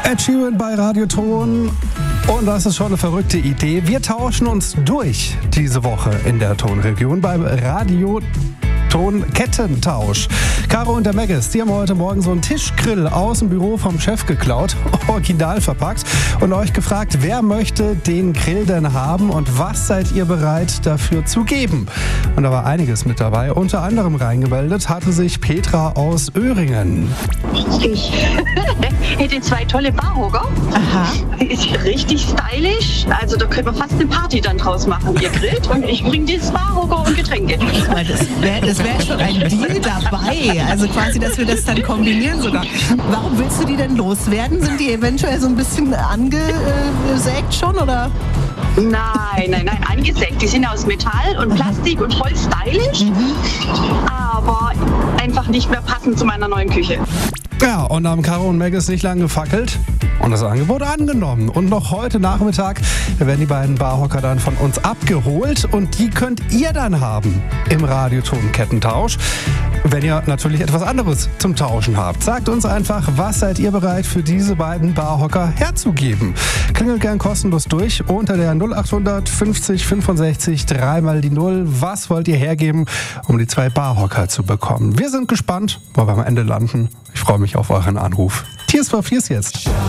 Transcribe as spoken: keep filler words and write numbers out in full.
Ed Sheeran bei Radioton. Und das ist schon eine verrückte Idee. Wir tauschen uns durch diese Woche in der Tonregion beim Radioton Kettentausch. Caro und der Maggis, die haben heute Morgen so einen Tischgrill aus dem Büro vom Chef geklaut, original verpackt und euch gefragt, wer möchte den Grill denn haben und was seid ihr bereit dafür zu geben? Und da war einiges mit dabei. Unter anderem reingemeldet hatte sich Petra aus Öhringen. Ich hätte zwei tolle Barhocker. Aha. Ist richtig stylisch. Also da können wir fast eine Party dann draus machen. Ihr grillt und ich bringe dieses Barhocker und Getränke. Weil das wäre das wär schon ein Deal dabei. Also quasi, dass wir das dann kombinieren sogar. Warum willst du die denn loswerden? Sind die eventuell so ein bisschen angesägt schon, oder? Nein, nein, nein, angesägt. Die sind aus Metall und Plastik und voll stylisch, mhm. aber einfach nicht mehr passend zu meiner neuen Küche. Ja, und haben Caro und Maggis nicht lange gefackelt und das Angebot angenommen. Und noch heute Nachmittag werden die beiden Barhocker dann von uns abgeholt und die könnt ihr dann haben im Radioton Kettentausch. Wenn ihr natürlich etwas anderes zum Tauschen habt, sagt uns einfach, was seid ihr bereit für diese beiden Barhocker herzugeben. Klingelt gern kostenlos durch unter der null acht hundert fünfzig fünfundsechzig dreimal die null. Was wollt ihr hergeben, um die zwei Barhocker zu bekommen? Wir sind gespannt, wo wir am Ende landen. Ich freue mich auf euren Anruf. Tears for Fears jetzt.